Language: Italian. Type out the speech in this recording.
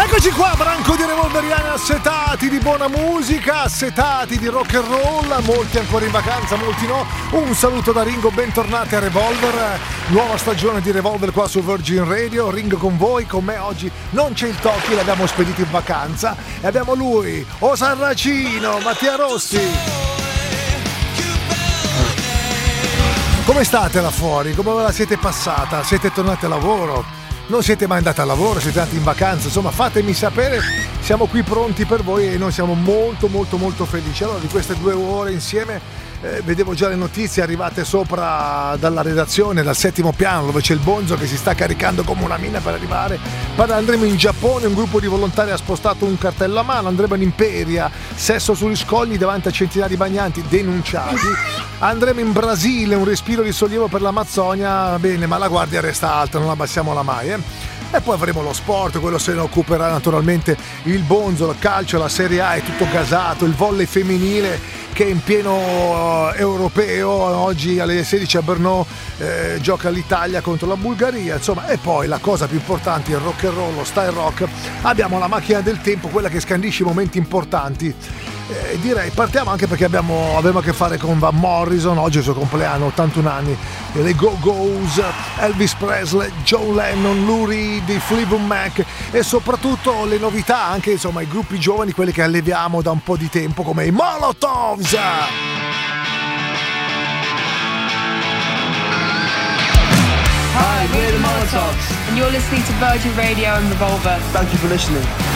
Eccoci qua, branco di revolveriani assetati di buona musica, assetati di rock and roll, molti ancora in vacanza, molti no. Un saluto da Ringo, bentornati a Revolver, nuova stagione di Revolver qua su Virgin Radio. Ringo con voi, con me oggi non c'è il Tocchi, l'abbiamo spedito in vacanza e abbiamo lui, O Sarracino, Mattia Rossi. Come state là fuori? Come ve la siete passata? Siete tornati a lavoro? Non siete mai andati al lavoro, siete andati in vacanza, insomma fatemi sapere, siamo qui pronti per voi e noi siamo molto molto molto felici. Allora di queste 2 ore insieme vedevo già le notizie arrivate sopra dalla redazione, dal 7° piano dove c'è il Bonzo che si sta caricando come una mina per arrivare. Poi andremo in Giappone, un gruppo di volontari ha spostato un cartello a mano, andremo in Imperia, sesso sugli scogli davanti a centinaia di bagnanti denunciati. Andremo in Brasile, un respiro di sollievo per l'Amazzonia, bene, ma la guardia resta alta, non abbassiamola mai, E poi avremo lo sport, quello se ne occuperà naturalmente il Bonzo, il calcio, la Serie A è tutto gasato, il volley femminile che è in pieno europeo, oggi alle 16 a Brno gioca l'Italia contro la Bulgaria, insomma, e poi la cosa più importante, il rock and roll, lo style rock, abbiamo la macchina del tempo, quella che scandisce i momenti importanti. Direi partiamo anche perché abbiamo a che fare con Van Morrison, oggi è il suo compleanno, 81 anni, le Go-Go's, Elvis Presley, John Lennon, Lou Reed, i Fleetwood Mac e soprattutto le novità, anche insomma i gruppi giovani, quelli che alleviamo da un po' di tempo come i Molotovs. Hi, we're the Molotovs, and you're listening to Virgin Radio and Revolver. Thank you for listening.